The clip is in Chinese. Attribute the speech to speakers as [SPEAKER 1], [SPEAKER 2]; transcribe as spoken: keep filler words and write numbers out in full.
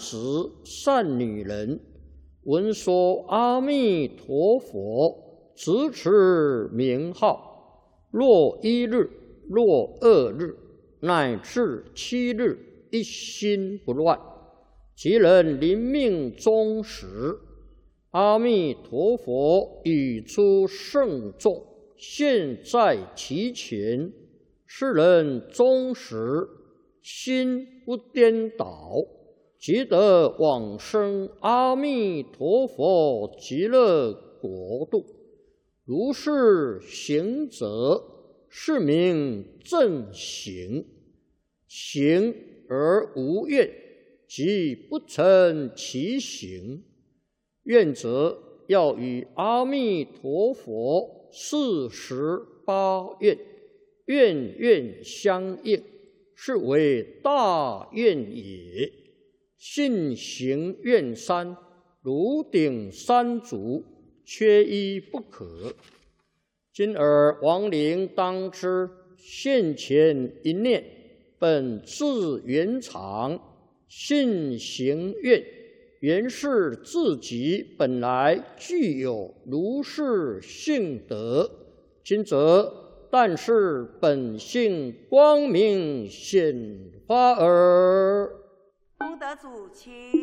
[SPEAKER 1] 子、善女人，闻说阿弥陀佛，直持名号，若一日，若二日，乃至七日，一心不乱。即能临命终时，阿弥陀佛语出圣众，现在其前，是人终时心不颠倒，即得往生阿弥陀佛极乐国度。如是行者，是名正行。行而无愿，即不成其行。愿者要与阿弥陀佛四十八愿，愿愿相应，是为大愿也。信行愿三，如顶三足，缺一不可。今尔亡灵当知，现前一念，本自圆常，信行愿，原是自己本来具有如是性德。今则但是本性光明显发耳。
[SPEAKER 2] 功德主亲。